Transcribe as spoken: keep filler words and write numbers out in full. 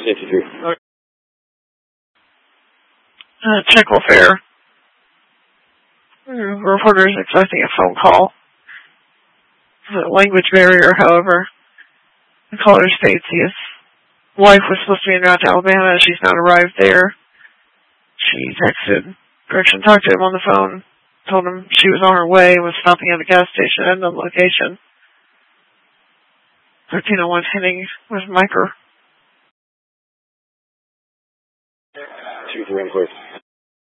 fifty-three. Okay. Uh, Chickle Fair. The reporter is expecting a phone call. The language barrier, however. The caller states his wife was supposed to be in Route to Alabama. She's not arrived there. She texted Gretchen, talked to him on the phone, told him she was on her way, was stopping at a gas station at another location. thirteen oh one hitting with Micro. two three, please.